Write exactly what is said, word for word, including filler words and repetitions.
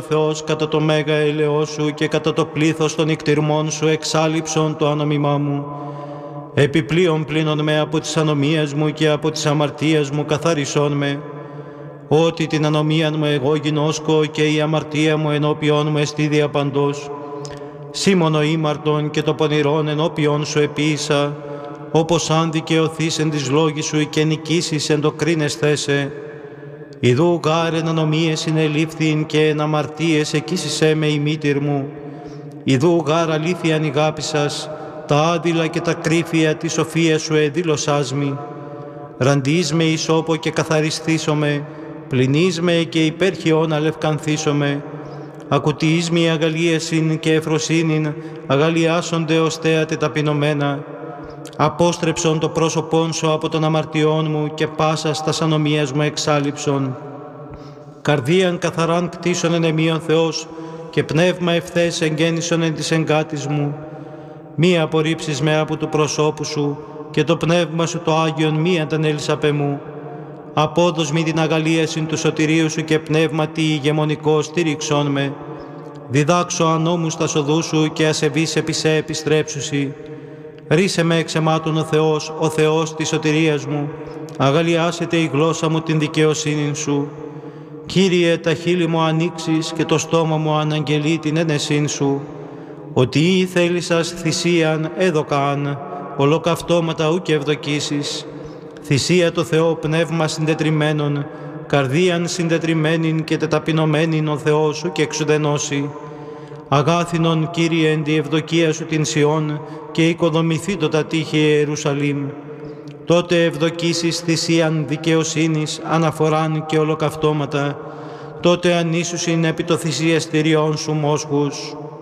Θεός κατά το μέγα έλεος Σου και κατά το πλήθος των νικτυρμών Σου εξάλειψον το ανομιμά μου. Επιπλέον πλύνον με από τις ανομίες μου και από τις αμαρτίες μου καθαρισόν με. Ότι την ανομία μου εγώ γινώσκω και η αμαρτία μου ενώπιόν μου εστί διαπαντός. Σήμωνο ήμαρτον και το πονηρόν ενώπιόν Σου επίησα, όπως αν δικαιωθείς εν της λόγης Σου και νικήσεις εν το κρίνεσθέσαι. Ιδού γάρ εν ανομίες συνελήφθην και εν αμαρτίες εκείσισέ με η μήτηρ μου. Ιδού γάρ αλήθειαν ηγάπησας, τα άδειλα και τα κρύφια τη σοφία Σου εδήλωσάς μη. Ραντείς με ισόπο και καθαριστήσομαι, πλυνείς με και υπέρχιον αλευκανθήσομαι. Ακουτείς μη αγαλίεσιν και εφροσύνην, αγαλιάσονται ως θέατε ταπεινωμένα. Απόστρεψον το πρόσωπόν Σου από των αμαρτιών μου και πάσα στας ανομίας μου εξάλειψον. Καρδίαν καθαράν κτίσον εν εμείον Θεός και πνεύμα ευθές εγγέννησον εν της εγκάτης μου. Μη απορρίψεις με από του προσώπου Σου και το πνεύμα Σου το Άγιον μη αντανέλεις απ' εμού. Απόδος μη την αγαλίασιν του σωτηρίου Σου και πνεύμα τι ηγεμονικό στήριξόν με. Διδάξω ανώμους τα σοδού Σου και ασεβείς επί σε επιστρέψουσι. Ρίσε με εξ αιμάτων ο Θεός, ο Θεός της σωτηρίας μου. Αγαλιάσετε η γλώσσα μου την δικαιοσύνη Σου. Κύριε, τα χείλη μου ανοίξεις και το στόμα μου αναγγελεί την ένεσήν Σου. Ότι ή θέλησας θυσίαν έδωκαν, ολοκαυτώματα ου και ευδοκίσεις. Θυσία το Θεό πνεύμα συντετριμένον, καρδίαν συντετριμένην και τεταπεινωμένην ο Θεός Σου και εξουδενώσει. Αγάθινον, Κύριε, εν τη ευδοκία Σου την Σιών και οικοδομηθεί το τα τείχη Ιερουσαλήμ. Τότε ευδοκίσεις θυσίαν δικαιοσύνης, αναφοράν και ολοκαυτώματα. Τότε ανήσουσιν επί το θυσιαστηριών Σου μόσχους.